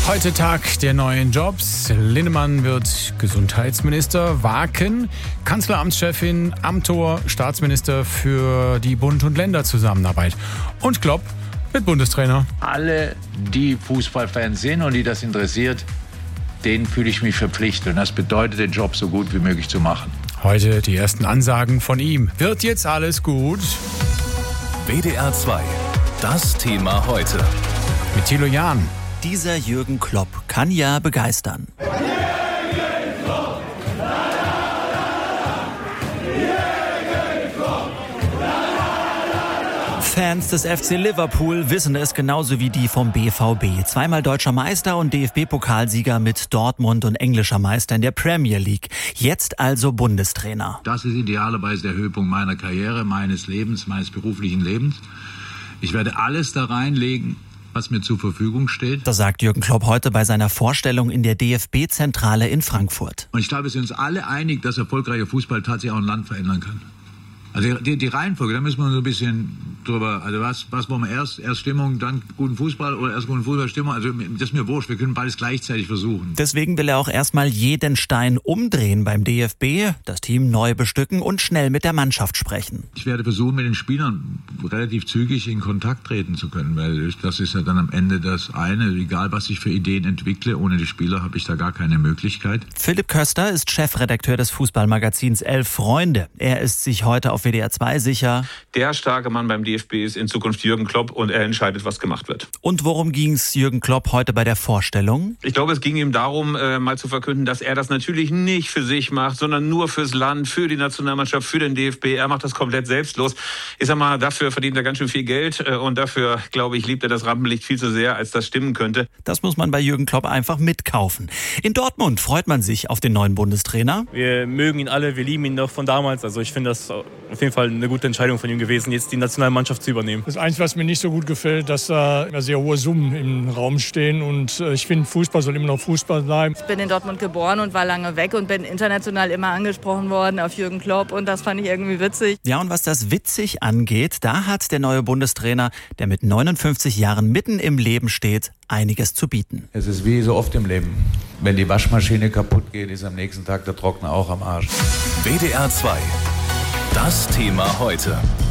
Heute Tag der neuen Jobs. Linnemann wird Gesundheitsminister, Waken Kanzleramtschefin, Amthor Staatsminister für die Bund- und Länderzusammenarbeit. Und Klopp wird Bundestrainer. Alle, die Fußballfans sind und die das interessiert, denen fühle ich mich verpflichtet. Und das bedeutet, den Job so gut wie möglich zu machen. Heute die ersten Ansagen von ihm. Wird jetzt alles gut? WDR 2. Das Thema heute. Mit Thilo Jahn. Dieser Jürgen Klopp kann ja begeistern. Fans des FC Liverpool wissen es genauso wie die vom BVB. Zweimal deutscher Meister und DFB-Pokalsieger mit Dortmund und englischer Meister in der Premier League. Jetzt also Bundestrainer. Das ist idealerweise der Höhepunkt meiner Karriere, meines Lebens, meines beruflichen Lebens. Ich werde alles da reinlegen, was mir zur Verfügung steht. Das sagt Jürgen Klopp heute bei seiner Vorstellung in der DFB-Zentrale in Frankfurt. Und ich glaube, wir sind uns alle einig, dass erfolgreicher Fußball tatsächlich auch ein Land verändern kann. Also die Reihenfolge, da müssen wir so ein bisschen drüber, also was wollen wir erst Stimmung, dann guten Fußball oder erst guten Fußball, Stimmung, also das ist mir wurscht, wir können beides gleichzeitig versuchen. Deswegen will er auch erstmal jeden Stein umdrehen beim DFB, das Team neu bestücken und schnell mit der Mannschaft sprechen. Ich werde versuchen, mit den Spielern relativ zügig in Kontakt treten zu können, weil das ist ja dann am Ende das eine, egal was ich für Ideen entwickle, ohne die Spieler habe ich da gar keine Möglichkeit. Philipp Köster ist Chefredakteur des Fußballmagazins 11 Freunde. Er ist sich heute auf WDR 2 sicher. Der starke Mann beim DFB ist in Zukunft Jürgen Klopp und er entscheidet, was gemacht wird. Und worum ging es Jürgen Klopp heute bei der Vorstellung? Ich glaube, es ging ihm darum, mal zu verkünden, dass er das natürlich nicht für sich macht, sondern nur fürs Land, für die Nationalmannschaft, für den DFB. Er macht das komplett selbstlos. Ich sag mal, dafür verdient er ganz schön viel Geld und dafür, glaube ich, liebt er das Rampenlicht viel zu sehr, als das stimmen könnte. Das muss man bei Jürgen Klopp einfach mitkaufen. In Dortmund freut man sich auf den neuen Bundestrainer. Wir mögen ihn alle, wir lieben ihn noch von damals. Also ich finde das auf jeden Fall eine gute Entscheidung von ihm gewesen, jetzt die Nationalmannschaft zu übernehmen. Das Einzige, was mir nicht so gut gefällt, dass da sehr hohe Summen im Raum stehen. Und ich finde, Fußball soll immer noch Fußball bleiben. Ich bin in Dortmund geboren und war lange weg und bin international immer angesprochen worden auf Jürgen Klopp. Und das fand ich irgendwie witzig. Ja, und was das witzig angeht, da hat der neue Bundestrainer, der mit 59 Jahren mitten im Leben steht, einiges zu bieten. Es ist wie so oft im Leben. Wenn die Waschmaschine kaputt geht, ist am nächsten Tag der Trockner auch am Arsch. WDR 2. Das Thema heute.